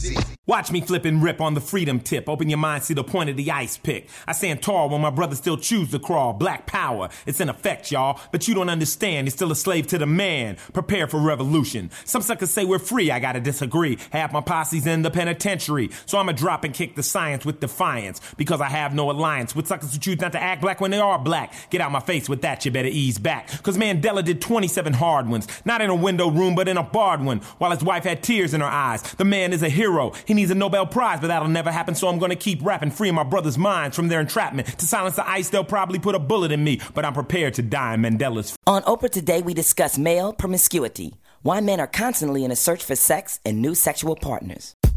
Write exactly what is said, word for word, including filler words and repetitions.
Watch me flip and rip on the freedom tip. Open your mind, see the point of the ice pick. I stand tall when my brothers still choose to crawl. Black power, it's in effect, y'all. But you don't understand, you're still a slave to the man. Prepare for revolution. Some suckers say we're free, I gotta disagree. Half my posse's in the penitentiary. So I'ma drop and kick the science with defiance. Because I have no alliance with suckers who choose not to act black when they are black. Get out my face with that, you better ease back. Cause Mandela did twenty-seven hard ones. Not in a window room, but in a barred one. While his wife had tears in her eyes. The man is a hero. He needs a Nobel Prize, but that'll never happen, so I'm gonna keep rapping, freeing my brothers' minds from their entrapment. To silence the ice, they'll probably put a bullet in me, but I'm prepared to die in Mandela's. On Oprah today, we discuss male promiscuity, why men are constantly in a search for sex and new sexual partners.